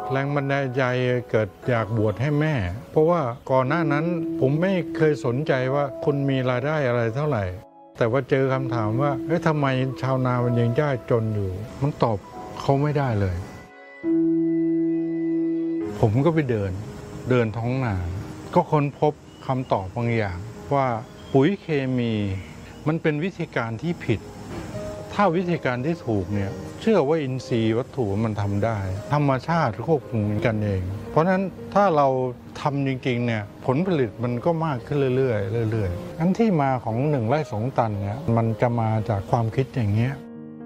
แรงบันดาลใจเกิดอยากบวชให้แม่เพราะว่าก่อนหน้านั้นผมไม่เคยสนใจว่าคุณมีรายได้อะไรเท่าไหร่แต่ว่าเจอคำถามว่าทำไมชาวนามันยังยากจนอยู่มันตอบเขาไม่ได้เลยผมก็ไปเดินท้องนาก็ค้นพบคำตอบบางอย่างว่าปุ๋ยเคมีมันเป็นวิธีการที่ผิดถ้าวิธีการที่ถูกเนี่ยเชื่อว่าอินทรีย์วัตถุมันทำได้ธรรมชาติควบคุมกันเองเพราะฉะนั้นถ้าเราทำจริงๆเนี่ยผลผลิตมันก็มากขึ้นเรื่อยๆอันที่มาของ1 ไร่ 2 ตันเนี่ยมันจะมาจากความคิดอย่างเงี้ย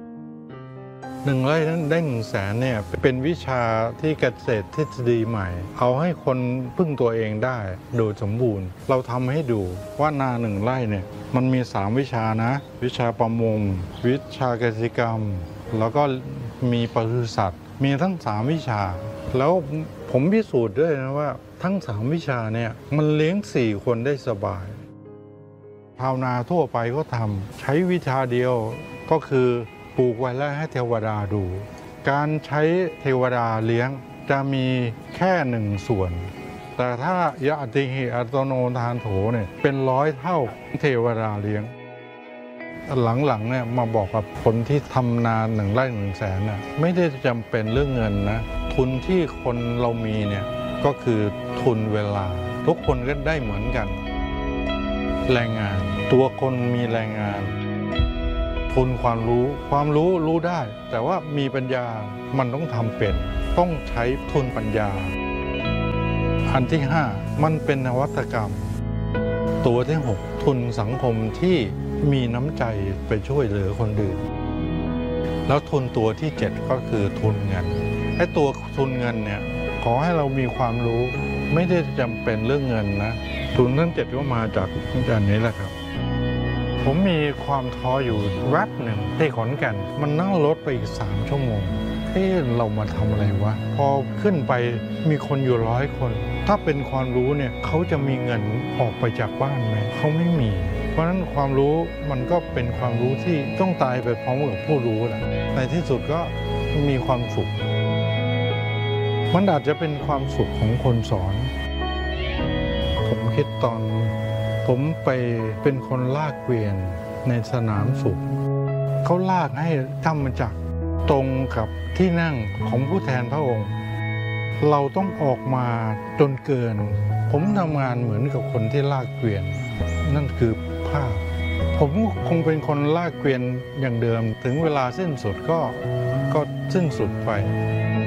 1 ไร่นั้นได้100,000เนี่ยเป็นวิชาที่เกษตรทฤษฎีใหม่เอาให้คนพึ่งตัวเองได้โดยสมบูรณ์เราทำให้ดูว่านา1 ไร่เนี่ยมันมี3 วิชานะวิชาประมงวิชาเกษตรกรรมแล้วก็มีปศุสัตว์มีทั้ง3 วิชาแล้วผมพิสูจน์ด้วยนะว่าทั้ง3 วิชาเนี่ยมันเลี้ยง4 คนได้สบายชาวนาทั่วไปก็ทำใช้วิชาเดียวก็คือปลูกไว้แล้วให้เทวดาดูการใช้เทวดาเลี้ยงจะมีแค่1 ส่วนแต่ถ้ายะติหิอัตโนทานโถเนี่ยเป็น100 เท่าเทวดาเลี้ยงหลังๆเนี่ยมาบอกกับคนที่ทำนา1 ไร่ 1 แสนน่ะไม่ได้จำเป็นเรื่องเงินนะทุนที่คนเรามีเนี่ยก็คือทุนเวลาทุกคนก็ได้เหมือนกันแรงงานตัวคนมีแรงงานทุนความรู้รู้ได้แต่ว่ามีปัญญามันต้องทำเป็นต้องใช้ทุนปัญญาอันที่5มันเป็นนวัตกรรมตัวที่6ทุนสังคมที่มีน้ำใจไปช่วยเหลือคนอื่นแล้วทุนตัวที่7ก็คือทุนเงินไอ้ตัวทุนเงินเนี่ยขอให้เรามีความรู้ไม่ได้จำเป็นเรื่องเงินนะทุนทั้ง7ก็มาจากอันนี้แหละครับผมมีความท้ออยู่แวบหนึ่งที่ขอนแก่นมันนั่งรถไปอีก3 ชั่วโมงเรามาทำอะไรวะพอขึ้นไปมีคนอยู่100 คนถ้าเป็นความรู้เนี่ยเขาจะมีเงินออกไปจากบ้านไหมเขาไม่มีเพราะฉะนั้นความรู้มันก็เป็นความรู้ที่ต้องตายไปพร้อมกับผู้รู้แหละในที่สุดก็มีความสุขมันอาจจะเป็นความสุขของคนสอนผมคิดตอนผมไปเป็นคนลากเกวียนในสนามสุขเขาลากให้ทำมาจากตรงกับที่นั่งของผู้แทนพระองค์เราต้องออกมาจนเกินผมทำงานเหมือนกับคนที่ลากเกวียนนั่นคือภาพผมคงเป็นคนลากเกวียนอย่างเดิมถึงเวลาสิ้นสุดก็สิ้นสุดไป